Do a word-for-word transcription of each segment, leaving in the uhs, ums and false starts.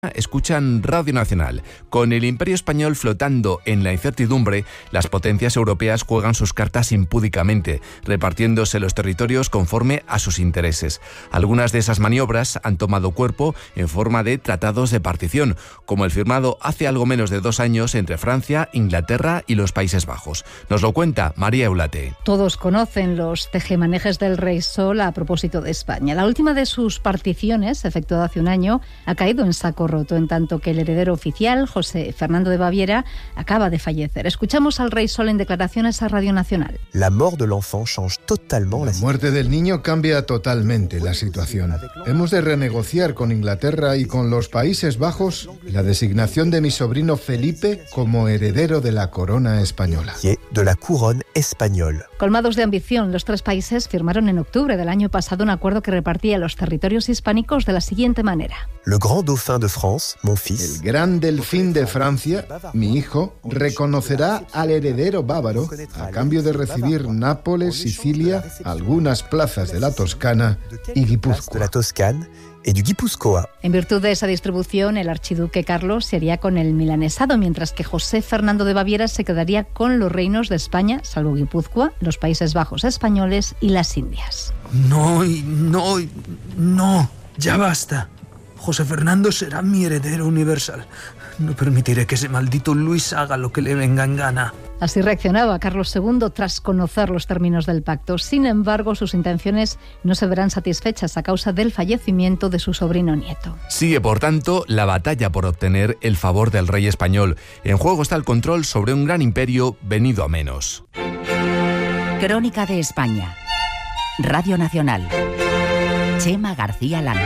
Escuchan Radio Nacional. Con el Imperio Español flotando en la incertidumbre, las potencias europeas juegan sus cartas impúdicamente, repartiéndose los territorios conforme a sus intereses. Algunas de esas maniobras han tomado cuerpo en forma de tratados de partición, como el firmado hace algo menos de dos años entre Francia, Inglaterra y los Países Bajos. Nos lo cuenta María Eulate. Todos conocen los tejemanejes del Rey Sol a propósito de España. La última de sus particiones, efectuada hace un año, ha caído en saco roto, en tanto que el heredero oficial, José Fernando de Baviera, acaba de fallecer. Escuchamos al Rey Sol en declaraciones a Radio Nacional. La mort de l'enfant change totalement la La muerte del niño cambia totalmente la situación. Hemos de renegociar con Inglaterra y con los Países Bajos la designación de mi sobrino Felipe como heredero de la corona española. de la couronne espagnole. Colmados de ambición, los tres países firmaron en octubre del año pasado un acuerdo que repartía los territorios hispánicos de la siguiente manera. Le grand dauphin de France, mon fils, El gran delfín de Francia, mi hijo, reconocerá al heredero bávaro a cambio de recibir Nápoles, Sicilia, algunas plazas de la Toscana y de la Guipúzcoa. Toscane et du Guipúzcoa. En virtud de esa distribución, el archiduque Carlos se haría con el milanesado, mientras que José Fernando de Baviera se quedaría con los reinos de España, salvo Guipúzcoa, los Países Bajos españoles y las Indias. No, y no, y no, ya basta. José Fernando será mi heredero universal. No permitiré que ese maldito Luis haga lo que le venga en gana. Así reaccionaba Carlos segundo tras conocer los términos del pacto. Sin embargo, sus intenciones no se verán satisfechas a causa del fallecimiento de su sobrino nieto. Sigue, por tanto, la batalla por obtener el favor del rey español. En juego está el control sobre un gran imperio venido a menos. Crónica de España. Radio Nacional. Chema García Landa.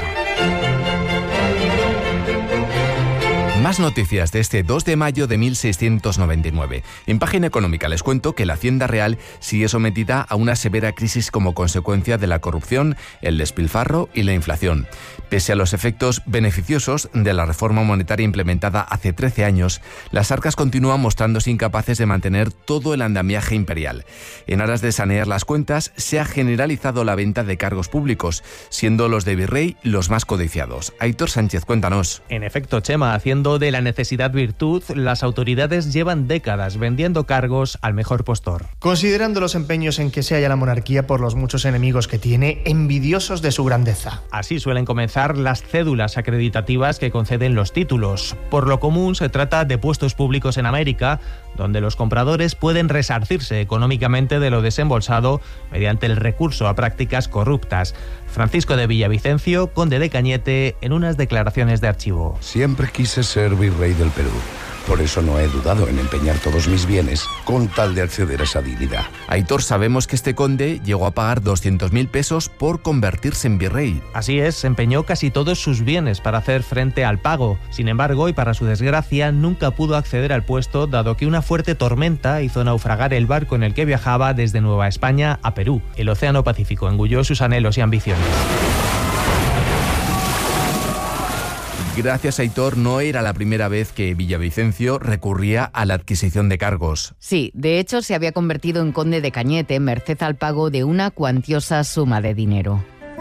Más noticias de este dos de mayo de mil seiscientos noventa y nueve. En Página Económica les cuento que la Hacienda Real sigue sometida a una severa crisis como consecuencia de la corrupción, el despilfarro y la inflación. Pese a los efectos beneficiosos de la reforma monetaria implementada hace trece años, las arcas continúan mostrándose incapaces de mantener todo el andamiaje imperial. En aras de sanear las cuentas, se ha generalizado la venta de cargos públicos, siendo los de virrey los más codiciados. Aitor Sánchez, cuéntanos. En efecto, Chema, haciendo de la necesidad virtud, las autoridades llevan décadas vendiendo cargos al mejor postor. Considerando los empeños en que se halla la monarquía por los muchos enemigos que tiene, envidiosos de su grandeza. Así suelen comenzar las cédulas acreditativas que conceden los títulos. Por lo común se trata de puestos públicos en América, donde los compradores pueden resarcirse económicamente de lo desembolsado mediante el recurso a prácticas corruptas. Francisco de Villavicencio, conde de Cañete, en unas declaraciones de archivo. Siempre quise ser virrey del Perú. Por eso no he dudado en empeñar todos mis bienes con tal de acceder a esa dignidad. Aitor, sabemos que este conde llegó a pagar doscientos mil pesos por convertirse en virrey. Así es, empeñó casi todos sus bienes para hacer frente al pago. Sin embargo, y para su desgracia, nunca pudo acceder al puesto, dado que una fuerte tormenta hizo naufragar el barco en el que viajaba desde Nueva España a Perú. El Océano Pacífico engulló sus anhelos y ambiciones. Gracias, Aitor, no era la primera vez que Villavicencio recurría a la adquisición de cargos. Sí, de hecho se había convertido en conde de Cañete merced al pago de una cuantiosa suma de dinero.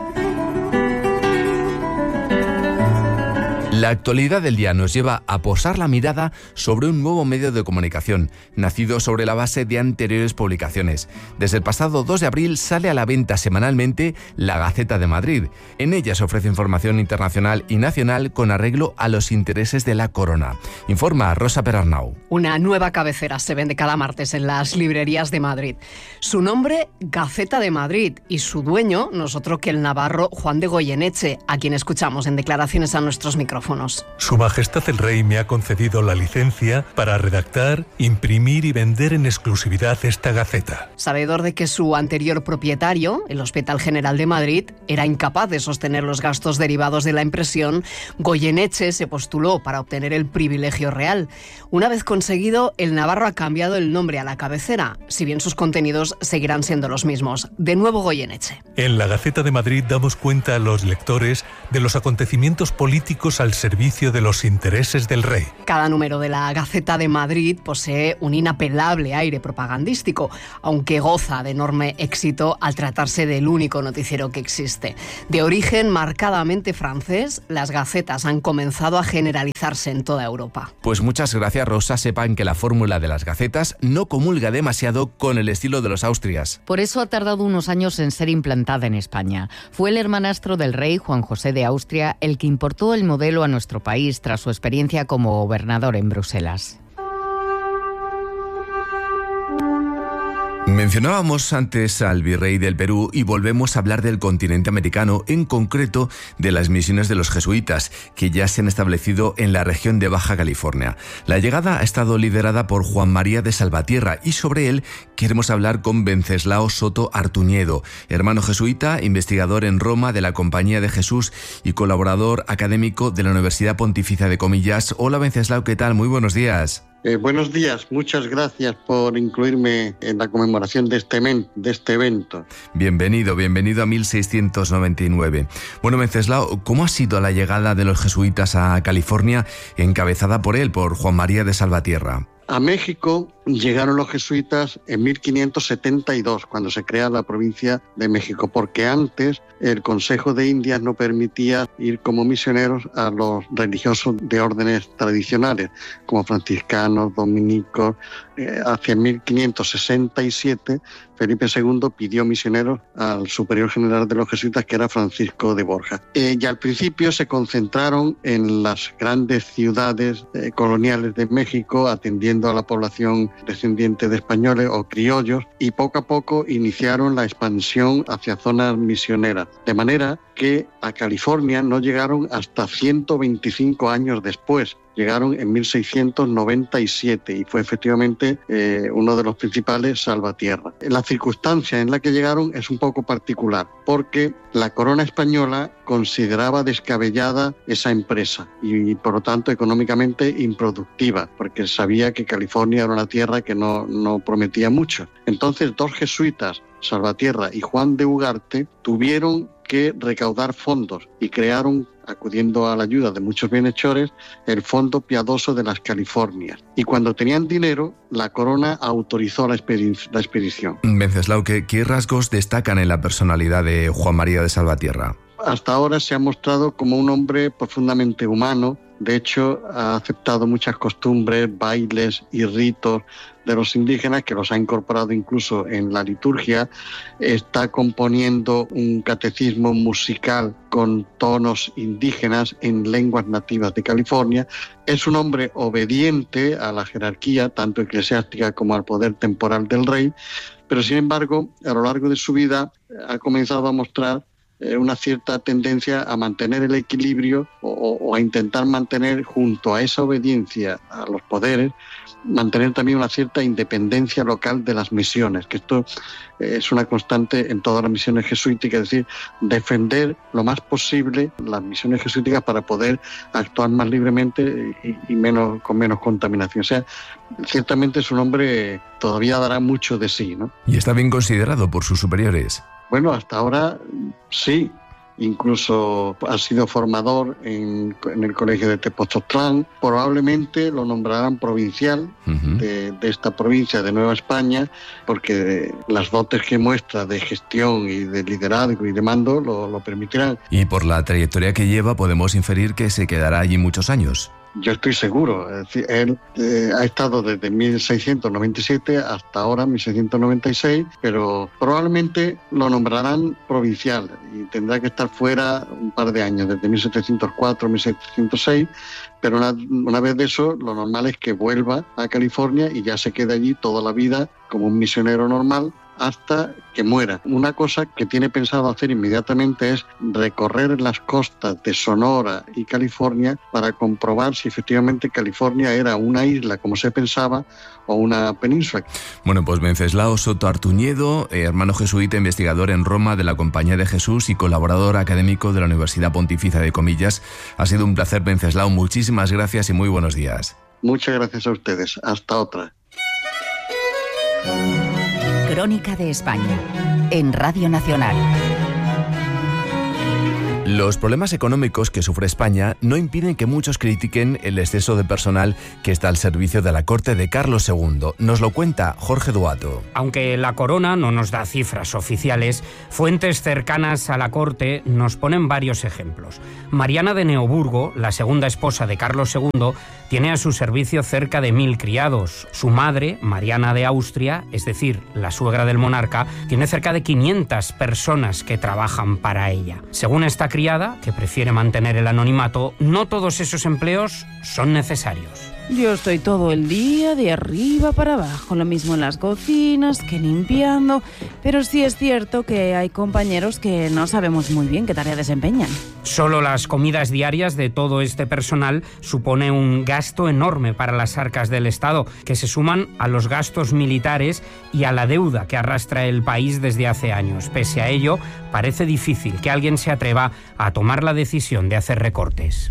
La actualidad del día nos lleva a posar la mirada sobre un nuevo medio de comunicación, nacido sobre la base de anteriores publicaciones. Desde el pasado dos de abril sale a la venta semanalmente La Gaceta de Madrid. En ella se ofrece información internacional y nacional con arreglo a los intereses de la corona. Informa Rosa Perarnau. Una nueva cabecera se vende cada martes en las librerías de Madrid. Su nombre, Gaceta de Madrid, y su dueño, no es otro que el navarro Juan de Goyeneche, a quien escuchamos en declaraciones a nuestros micrófonos. Su Majestad el Rey me ha concedido la licencia para redactar, imprimir y vender en exclusividad esta gaceta. Sabedor de que su anterior propietario, el Hospital General de Madrid, era incapaz de sostener los gastos derivados de la impresión, Goyeneche se postuló para obtener el privilegio real. Una vez conseguido, el navarro ha cambiado el nombre a la cabecera, si bien sus contenidos seguirán siendo los mismos. De nuevo Goyeneche. En la Gaceta de Madrid damos cuenta a los lectores de los acontecimientos políticos al al servicio de los intereses del rey. Cada número de la Gaceta de Madrid posee un inapelable aire propagandístico, aunque goza de enorme éxito al tratarse del único noticiero que existe. De origen marcadamente francés, las gacetas han comenzado a generalizarse en toda Europa. Pues muchas gracias, Rosa. Sepan que la fórmula de las gacetas no comulga demasiado con el estilo de los Austrias. Por eso ha tardado unos años en ser implantada en España. Fue el hermanastro del rey, Juan José de Austria, el que importó el modelo a nuestro país tras su experiencia como gobernador en Bruselas. Mencionábamos antes al virrey del Perú y volvemos a hablar del continente americano, en concreto de las misiones de los jesuitas, que ya se han establecido en la región de Baja California. La llegada ha estado liderada por Juan María de Salvatierra y sobre él queremos hablar con Wenceslao Soto Artuñedo, hermano jesuita, investigador en Roma de la Compañía de Jesús y colaborador académico de la Universidad Pontificia de Comillas. Hola Wenceslao, ¿qué tal? Muy buenos días. Eh, buenos días, muchas gracias por incluirme en la conmemoración de este, men- de este evento. Bienvenido, bienvenido a mil seiscientos noventa y nueve. Bueno, Wenceslao, ¿cómo ha sido la llegada de los jesuitas a California, encabezada por él, por Juan María de Salvatierra? A México llegaron los jesuitas en mil quinientos setenta y dos, cuando se crea la provincia de México, porque antes el Consejo de Indias no permitía ir como misioneros a los religiosos de órdenes tradicionales, como franciscanos, dominicos. Eh, hacia mil quinientos sesenta y siete, Felipe segundo pidió misioneros al superior general de los jesuitas, que era Francisco de Borja. Eh, y al principio se concentraron en las grandes ciudades eh, coloniales de México, atendiendo a la población descendiente de españoles o criollos, y poco a poco iniciaron la expansión hacia zonas misioneras, de manera que a California no llegaron hasta ciento veinticinco años después. Llegaron en mil seiscientos noventa y siete y fue efectivamente eh, uno de los principales Salvatierra. La circunstancia en la que llegaron es un poco particular, porque la corona española consideraba descabellada esa empresa y, y por lo tanto económicamente improductiva, porque sabía que California era una tierra que no, no prometía mucho. Entonces dos jesuitas, Salvatierra y Juan de Ugarte, tuvieron que recaudar fondos y crearon, acudiendo a la ayuda de muchos bienhechores, el Fondo Piadoso de las Californias. Y cuando tenían dinero, la corona autorizó la, expedi- la expedición. Wenceslao, ¿qué, ¿qué rasgos destacan en la personalidad de Juan María de Salvatierra? Hasta ahora se ha mostrado como un hombre profundamente humano. De hecho, ha aceptado muchas costumbres, bailes y ritos de los indígenas, que los ha incorporado incluso en la liturgia. Está componiendo un catecismo musical con tonos indígenas en lenguas nativas de California. Es un hombre obediente a la jerarquía, tanto eclesiástica como al poder temporal del rey, pero sin embargo, a lo largo de su vida ha comenzado a mostrar una cierta tendencia a mantener el equilibrio o, o a intentar mantener, junto a esa obediencia a los poderes, mantener también una cierta independencia local de las misiones, que esto es una constante en todas las misiones jesuíticas, es decir, defender lo más posible las misiones jesuíticas para poder actuar más libremente y, y menos, con menos contaminación. O sea, ciertamente su nombre todavía dará mucho de sí, ¿no? ¿Y está bien considerado por sus superiores? Bueno, hasta ahora sí. Incluso ha sido formador en, en el colegio de Tepoztlán. Probablemente lo nombrarán provincial uh-huh. de, de esta provincia de Nueva España, porque las dotes que muestra de gestión y de liderazgo y de mando lo, lo permitirán. Y por la trayectoria que lleva podemos inferir que se quedará allí muchos años. Yo estoy seguro. Es decir, él eh, ha estado desde mil seiscientos noventa y siete hasta ahora, mil seiscientos noventa y seis, pero probablemente lo nombrarán provincial y tendrá que estar fuera un par de años, desde mil setecientos cuatro, mil setecientos seis, pero una, una vez de eso, lo normal es que vuelva a California y ya se quede allí toda la vida como un misionero normal, hasta que muera. Una cosa que tiene pensado hacer inmediatamente es recorrer las costas de Sonora y California para comprobar si efectivamente California era una isla, como se pensaba, o una península. Bueno, pues Wenceslao Soto Artuñedo, eh, hermano jesuita, investigador en Roma de la Compañía de Jesús y colaborador académico de la Universidad Pontificia de Comillas. Ha sido un placer, Wenceslao. Muchísimas gracias y muy buenos días. Muchas gracias a ustedes. Hasta otra. Crónica de España, en Radio Nacional. Los problemas económicos que sufre España no impiden que muchos critiquen el exceso de personal que está al servicio de la corte de Carlos segundo. Nos lo cuenta Jorge Duato. Aunque la corona no nos da cifras oficiales, fuentes cercanas a la corte nos ponen varios ejemplos. Mariana de Neoburgo, la segunda esposa de Carlos segundo, tiene a su servicio cerca de mil criados. Su madre, Mariana de Austria, es decir, la suegra del monarca, tiene cerca de quinientas personas que trabajan para ella. Según esta criada, que prefiere mantener el anonimato, no todos esos empleos son necesarios. Yo estoy todo el día de arriba para abajo, lo mismo en las cocinas que limpiando, pero sí es cierto que hay compañeros que no sabemos muy bien qué tarea desempeñan. Solo las comidas diarias de todo este personal supone un gasto enorme para las arcas del Estado, que se suman a los gastos militares y a la deuda que arrastra el país desde hace años. Pese a ello, parece difícil que alguien se atreva a tomar la decisión de hacer recortes.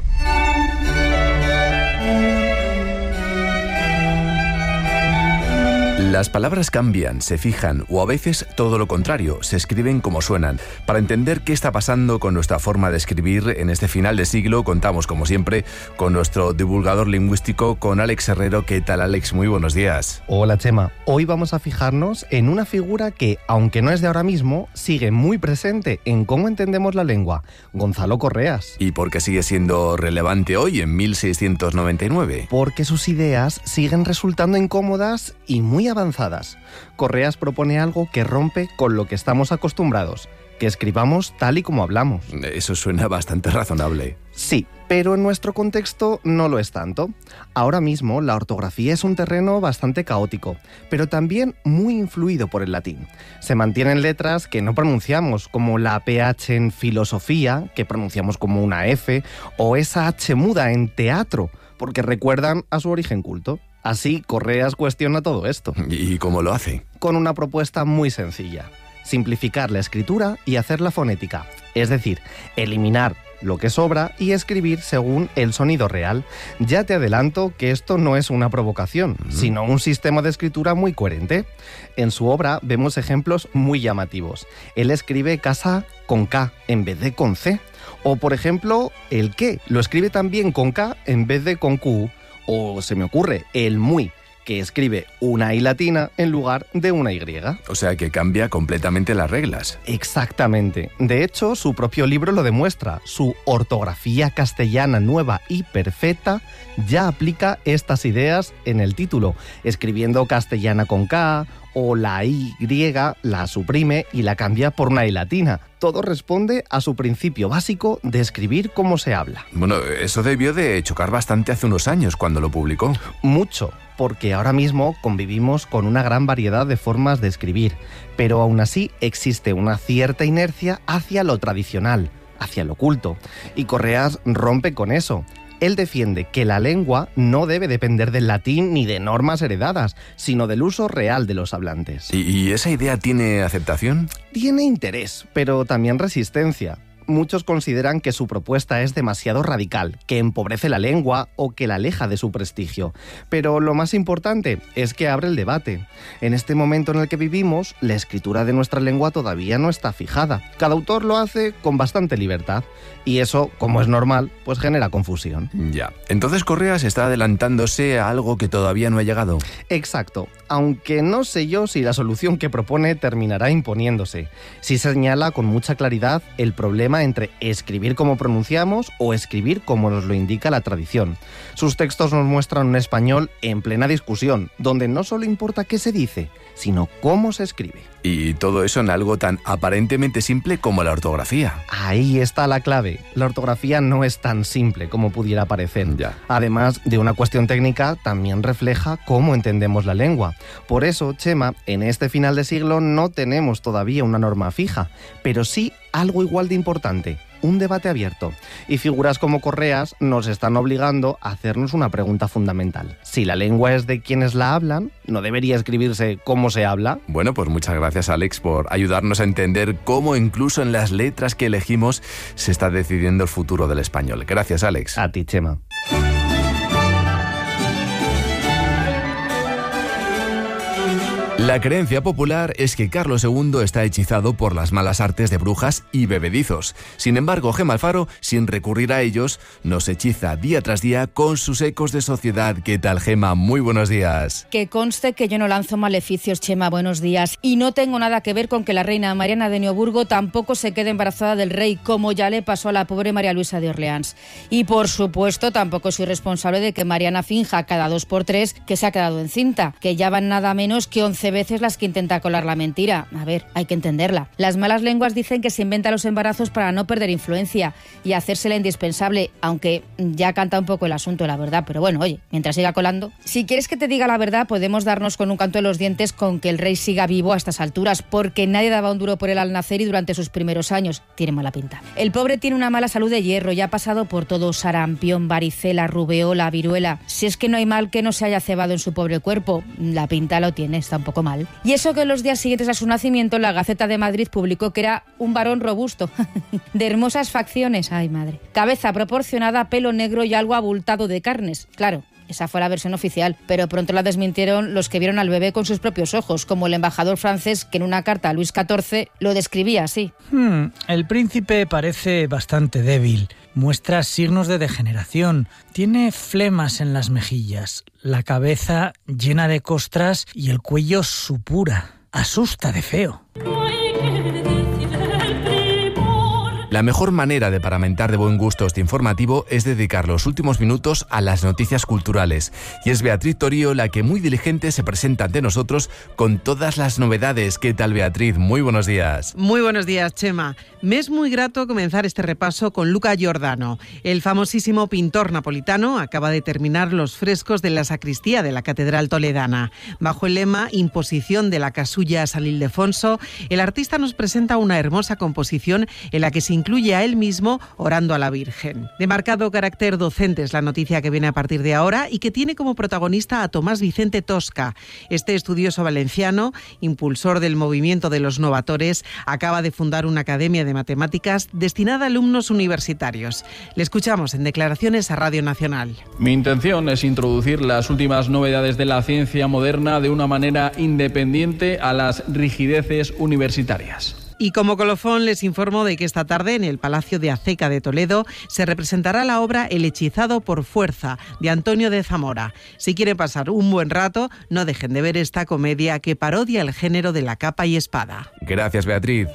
Las palabras cambian, se fijan o a veces todo lo contrario, se escriben como suenan. Para entender qué está pasando con nuestra forma de escribir en este final de siglo, contamos como siempre con nuestro divulgador lingüístico, con Alex Herrero. ¿Qué tal, Alex? Muy buenos días. Hola, Chema. Hoy vamos a fijarnos en una figura que, aunque no es de ahora mismo, sigue muy presente en cómo entendemos la lengua: Gonzalo Correas. ¿Y por qué sigue siendo relevante hoy, en mil seiscientos noventa y nueve? Porque sus ideas siguen resultando incómodas y muy avanzadas. Correas propone algo que rompe con lo que estamos acostumbrados, que escribamos tal y como hablamos. Eso suena bastante razonable. Sí, pero en nuestro contexto no lo es tanto. Ahora mismo la ortografía es un terreno bastante caótico, pero también muy influido por el latín. Se mantienen letras que no pronunciamos, como la ph en filosofía, que pronunciamos como una F, o esa H muda en teatro, porque recuerdan a su origen culto. Así, Correas cuestiona todo esto. ¿Y cómo lo hace? Con una propuesta muy sencilla: simplificar la escritura y hacerla fonética. Es decir, eliminar lo que sobra y escribir según el sonido real. Ya te adelanto que esto no es una provocación, uh-huh. sino un sistema de escritura muy coherente. En su obra vemos ejemplos muy llamativos. Él escribe casa con K en vez de con C. O, por ejemplo, el qué lo escribe también con K en vez de con Q. O se me ocurre el muy, que escribe una I latina en lugar de una Y. O sea que cambia completamente las reglas. Exactamente. De hecho, su propio libro lo demuestra. Su ortografía castellana nueva y perfecta ya aplica estas ideas en el título, escribiendo castellana con K, o la Y la suprime y la cambia por una I latina. Todo responde a su principio básico de escribir como se habla. Bueno, eso debió de chocar bastante hace unos años cuando lo publicó. Mucho, porque ahora mismo convivimos con una gran variedad de formas de escribir, pero aún así existe una cierta inercia hacia lo tradicional, hacia lo culto, y Correas rompe con eso. Él defiende que la lengua no debe depender del latín ni de normas heredadas, sino del uso real de los hablantes. ¿Y, y esa idea tiene aceptación? Tiene interés, pero también resistencia. Muchos consideran que su propuesta es demasiado radical, que empobrece la lengua o que la aleja de su prestigio. Pero lo más importante es que abre el debate. En este momento en el que vivimos, la escritura de nuestra lengua todavía no está fijada. Cada autor lo hace con bastante libertad. Y eso, como es normal, pues genera confusión. Ya. Entonces Correas está adelantándose a algo que todavía no ha llegado. Exacto. Aunque no sé yo si la solución que propone terminará imponiéndose. Sí señala con mucha claridad el problema entre escribir como pronunciamos o escribir como nos lo indica la tradición. Sus textos nos muestran un español en plena discusión, donde no solo importa qué se dice, sino cómo se escribe. Y todo eso en algo tan aparentemente simple como la ortografía. Ahí está la clave. La ortografía no es tan simple como pudiera parecer. Ya. Además de una cuestión técnica, también refleja cómo entendemos la lengua. Por eso, Chema, en este final de siglo no tenemos todavía una norma fija, pero sí algo igual de importante: un debate abierto. Y figuras como Correas nos están obligando a hacernos una pregunta fundamental. Si la lengua es de quienes la hablan, ¿no debería escribirse como se habla? Bueno, pues muchas gracias, Alex, por ayudarnos a entender cómo incluso en las letras que elegimos se está decidiendo el futuro del español. Gracias, Alex. A ti, Chema. La creencia popular es que Carlos segundo está hechizado por las malas artes de brujas y bebedizos. Sin embargo, Gemma Alfaro, sin recurrir a ellos, nos hechiza día tras día con sus ecos de sociedad. ¿Qué tal, Gemma? Muy buenos días. Que conste que yo no lanzo maleficios, Chema, buenos días. Y no tengo nada que ver con que la reina Mariana de Neoburgo tampoco se quede embarazada del rey, como ya le pasó a la pobre María Luisa de Orleans. Y por supuesto, tampoco soy responsable de que Mariana finja cada dos por tres que se ha quedado encinta, que ya van nada menos que once veces las que intenta colar la mentira. A ver, hay que entenderla. Las malas lenguas dicen que se inventa los embarazos para no perder influencia y hacérsela indispensable, aunque ya canta un poco el asunto, la verdad. Pero bueno, oye, mientras siga colando. Si quieres que te diga la verdad, podemos darnos con un canto de los dientes con que el rey siga vivo a estas alturas, porque nadie daba un duro por él al nacer y durante sus primeros años. Tiene mala pinta. El pobre tiene una mala salud de hierro, ya ha pasado por todo: sarampión, varicela, rubeola, viruela. Si es que no hay mal que no se haya cebado en su pobre cuerpo. La pinta lo tiene, está un poco mal. Y eso que en los días siguientes a su nacimiento la Gaceta de Madrid publicó que era un varón robusto, de hermosas facciones, ay madre, cabeza proporcionada, pelo negro y algo abultado de carnes. Claro, esa fue la versión oficial, pero pronto la desmintieron los que vieron al bebé con sus propios ojos, como el embajador francés que en una carta a Luis catorce lo describía así. Hmm, el príncipe parece bastante débil, muestra signos de degeneración, tiene flemas en las mejillas, la cabeza llena de costras y el cuello supura. Asusta de feo. La mejor manera de paramentar de buen gusto este informativo es dedicar los últimos minutos a las noticias culturales. Y es Beatriz Torío la que muy diligente se presenta ante nosotros con todas las novedades. ¿Qué tal, Beatriz? Muy buenos días. Muy buenos días, Chema. Me es muy grato comenzar este repaso con Luca Giordano. El famosísimo pintor napolitano acaba de terminar los frescos de la sacristía de la Catedral Toledana. Bajo el lema Imposición de la casulla a San Ildefonso, el artista nos presenta una hermosa composición en la que se incluye a él mismo orando a la Virgen. De marcado carácter docente es la noticia que viene a partir de ahora y que tiene como protagonista a Tomás Vicente Tosca. Este estudioso valenciano, impulsor del movimiento de los novatores, acaba de fundar una academia de matemáticas destinada a alumnos universitarios. Le escuchamos en declaraciones a Radio Nacional. Mi intención es introducir las últimas novedades de la ciencia moderna de una manera independiente a las rigideces universitarias. Y como colofón les informo de que esta tarde en el Palacio de Aceca de Toledo se representará la obra El hechizado por fuerza, de Antonio de Zamora. Si quieren pasar un buen rato, no dejen de ver esta comedia que parodia el género de la capa y espada. Gracias, Beatriz.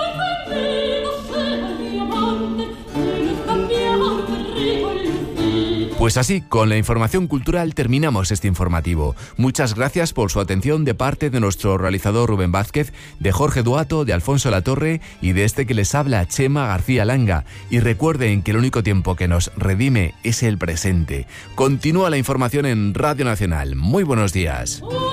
Pues así, con la información cultural terminamos este informativo. Muchas gracias por su atención de parte de nuestro realizador Rubén Vázquez, de Jorge Duato, de Alfonso Latorre y de este que les habla, Chema García Langa. Y recuerden que el único tiempo que nos redime es el presente. Continúa la información en Radio Nacional. Muy buenos días.